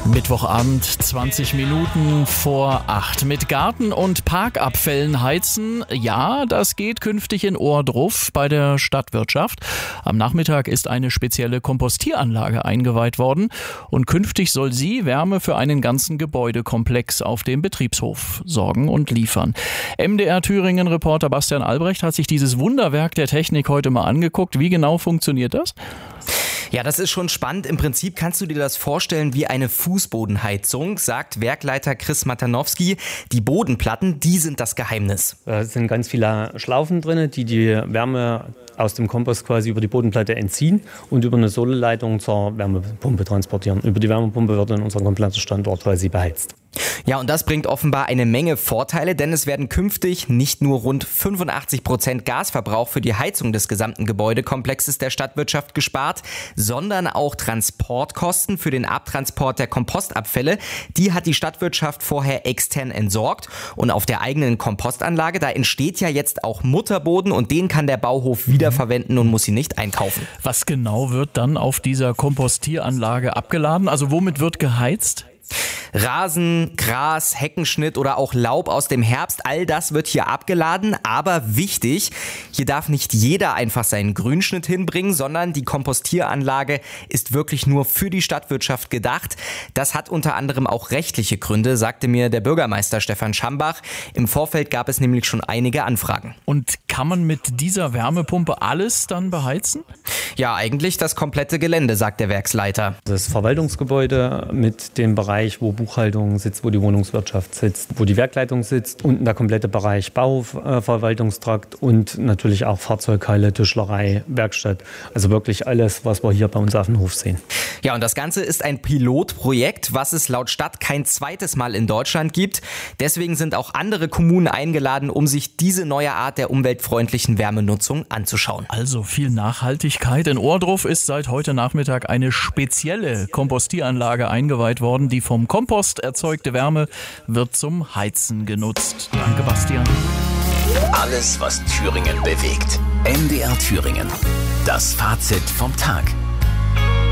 Mittwochabend, 20 Minuten vor 8. Mit Garten- und Parkabfällen heizen, ja, das geht künftig in Ohrdruf bei der Stadtwirtschaft. Am Nachmittag ist eine spezielle Kompostieranlage eingeweiht worden und künftig soll sie Wärme für einen ganzen Gebäudekomplex auf dem Betriebshof sorgen und liefern. MDR Thüringen-Reporter Bastian Albrecht hat sich dieses Wunderwerk der Technik heute mal angeguckt. Wie genau funktioniert das? Ja, das ist schon spannend. Im Prinzip kannst du dir das vorstellen wie eine Fußbodenheizung, sagt Werkleiter Chris Matanowski. Die Bodenplatten, die sind das Geheimnis. Da sind ganz viele Schlaufen drin, die die Wärme aus dem Kompost quasi über die Bodenplatte entziehen und über eine Solarleitung zur Wärmepumpe transportieren. Über die Wärmepumpe wird dann unser kompletter Standort quasi beheizt. Ja, und das bringt offenbar eine Menge Vorteile, denn es werden künftig nicht nur rund 85% Gasverbrauch für die Heizung des gesamten Gebäudekomplexes der Stadtwirtschaft gespart, sondern auch Transportkosten für den Abtransport der Kompostabfälle. Die hat die Stadtwirtschaft vorher extern entsorgt. Und auf der eigenen Kompostanlage, da entsteht ja jetzt auch Mutterboden und den kann der Bauhof wiederverwenden und muss ihn nicht einkaufen. Was genau wird dann auf dieser Kompostieranlage abgeladen? Also womit wird geheizt? Rasen, Gras, Heckenschnitt oder auch Laub aus dem Herbst, all das wird hier abgeladen. Aber wichtig, hier darf nicht jeder einfach seinen Grünschnitt hinbringen, sondern die Kompostieranlage ist wirklich nur für die Stadtwirtschaft gedacht. Das hat unter anderem auch rechtliche Gründe, sagte mir der Bürgermeister Stefan Schambach. Im Vorfeld gab es nämlich schon einige Anfragen. Und kann man mit dieser Wärmepumpe alles dann beheizen? Ja, eigentlich das komplette Gelände, sagt der Werksleiter. Das Verwaltungsgebäude mit dem Bereich, wo Buchhaltung sitzt, wo die Wohnungswirtschaft sitzt, wo die Werkleitung sitzt, unten der komplette Bereich Bauverwaltungstrakt und natürlich auch Fahrzeughalle, Tischlerei, Werkstatt. Also wirklich alles, was wir hier bei uns auf dem Hof sehen. Ja, und das Ganze ist ein Pilotprojekt, was es laut Stadt kein zweites Mal in Deutschland gibt. Deswegen sind auch andere Kommunen eingeladen, um sich diese neue Art der umweltfreundlichen Wärmenutzung anzuschauen. Also viel Nachhaltigkeit. In Ohrdruf ist seit heute Nachmittag eine spezielle Kompostieranlage eingeweiht worden. Die vom Kompost erzeugte Wärme wird zum Heizen genutzt. Danke, Bastian. Alles, was Thüringen bewegt. MDR Thüringen. Das Fazit vom Tag.